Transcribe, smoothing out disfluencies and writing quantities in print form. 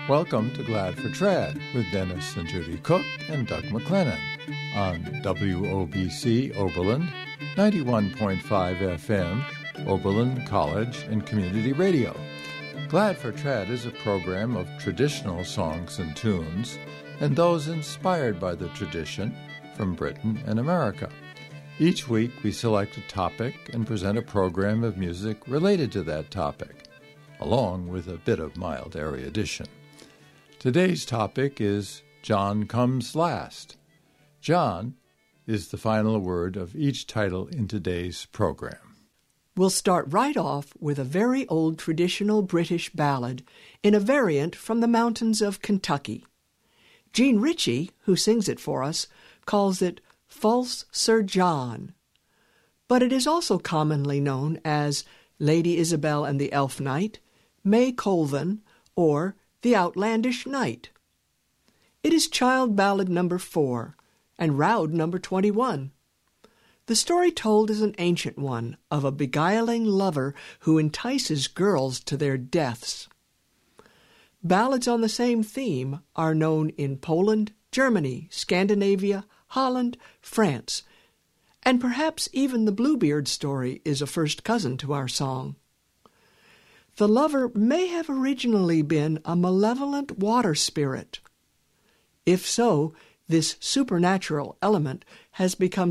Welcome to Glad for Trad with Dennis and Judy Cook and Doug McLennan on WOBC Oberlin, 91.5 FM, Oberlin College and Community Radio. Glad for Trad is a program of traditional songs and tunes and those inspired by the tradition from Britain and America. Each week we select a topic and present a program of music related to that topic, along with a bit of mild erudition. Today's topic is John Comes Last. John is the final word of each title in today's program. We'll start right off with a very old traditional British ballad in a variant from the mountains of Kentucky. Jean Ritchie, who sings it for us, calls it False Sir John. But it is also commonly known as Lady Isabel and the Elf Knight, May Colvin, or The Outlandish Knight. It is child ballad number 4 and Roud number 21. The story told is an ancient one of a beguiling lover who entices girls to their deaths. Ballads on the same theme are known in Poland, Germany, Scandinavia, Holland, France, and perhaps even the Bluebeard story is a first cousin to our song. The lover may have originally been a malevolent water spirit. If so, this supernatural element has become